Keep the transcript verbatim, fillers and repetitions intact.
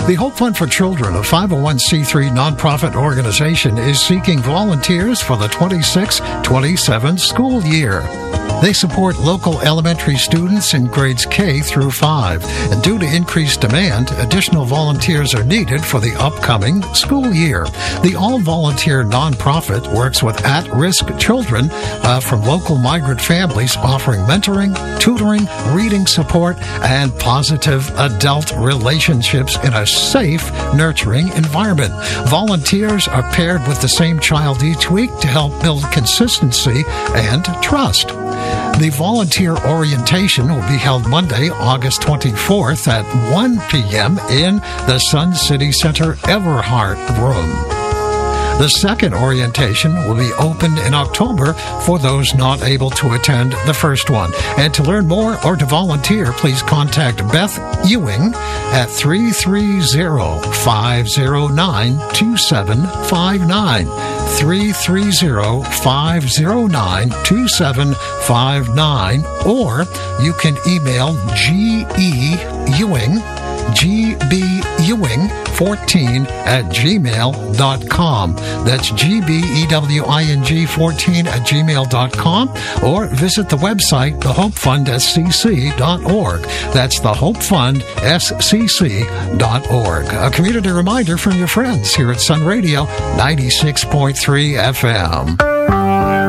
The Hope Fund for Children, a five oh one c three nonprofit organization, is seeking volunteers for the twenty-six twenty-seven school year. They support local elementary students in grades K through five, and due to increased demand, additional volunteers are needed for the upcoming school year. The all-volunteer nonprofit works with at-risk children uh, from local migrant families, offering mentoring, tutoring, reading support, and positive adult relationships in a safe, nurturing environment. Volunteers are paired with the same child each week to help build consistency and trust. The volunteer orientation will be held Monday, August twenty-fourth at one p.m. in the Sun City Center Everhart Room. The second orientation will be opened in October for those not able to attend the first one. And to learn more or to volunteer, please contact Beth Ewing at three three zero, five zero nine, two seven five nine. three three zero, five zero nine, two seven five nine, or you can email G E Ewing, G B Ewing fourteen at gmail dot com. That's G B E W I N G fourteen at gmail dot com, or visit the website the hope fund s c c dot org. That's the hope fund s c c dot org. A community reminder from your friends here at Sun Radio ninety-six point three F M.